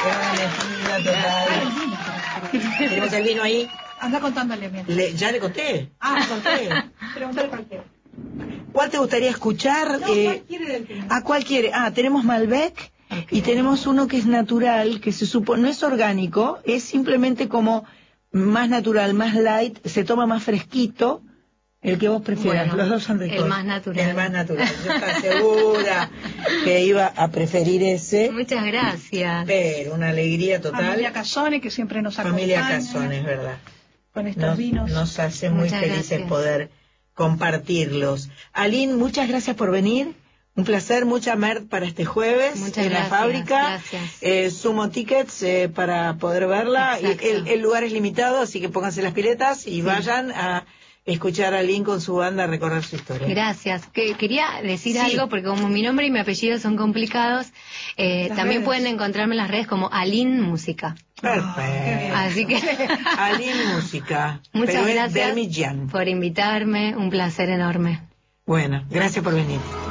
Qué total. ¿Tenemos el vino ahí? Anda contándole, mira. ¿Ya le conté? Le conté. Preguntale cualquiera. ¿Cuál te gustaría escuchar? ¿Cuál quiere del vino? ¿Cuál quiere? Tenemos Malbec y tenemos uno que es natural, que se supone, no es orgánico, es simplemente como más natural, más light, se toma más fresquito. El que vos prefieras, Bueno, los dos son ricos. el más natural. El más natural. Yo estaba segura que iba a preferir ese. Muchas gracias. Pero una alegría total. Familia Casone, que siempre nos acompaña. Familia Casone, es verdad. Con estos vinos. Nos hace muy Muchas felices gracias. poder compartirlos. Aline, muchas gracias por venir. Un placer, mucha merch para este jueves Muchas en gracias, la fábrica. gracias. Sumo tickets para poder verla. Y el lugar es limitado, así que pónganse las piletas y vayan a escuchar a Aline con su banda a recorrer su historia. Gracias. Quería decir algo, porque como mi nombre y mi apellido son complicados, también pueden encontrarme en las redes como Aline Música. Perfecto. Así que Aline Música. Muchas pero gracias es Bermillán. por invitarme, un placer enorme. Bueno, gracias por venir.